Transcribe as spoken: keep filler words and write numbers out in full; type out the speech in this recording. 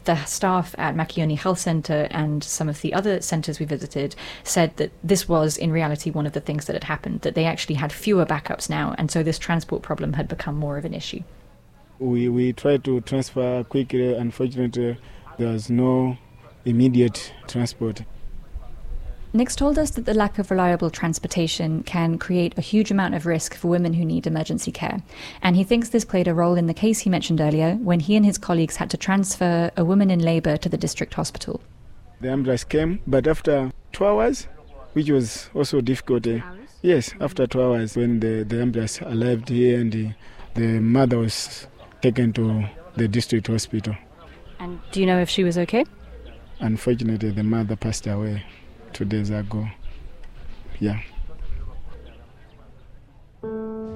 the staff at Makioni Health Centre and some of the other centres we visited said that this was in reality one of the things that had happened, that they actually had fewer backups now, and so this transport problem had become more of an issue. We, we tried to transfer quickly. Unfortunately, there was no immediate transport. Nix told us that the lack of reliable transportation can create a huge amount of risk for women who need emergency care. And he thinks this played a role in the case he mentioned earlier, when he and his colleagues had to transfer a woman in labour to the district hospital. The ambulance came, but after two hours, which was also difficult. Uh, yes, after two hours, when the, the ambulance arrived here and the, the mother was taken to the district hospital. And do you know if she was okay? Unfortunately, the mother passed away two days ago. Yeah.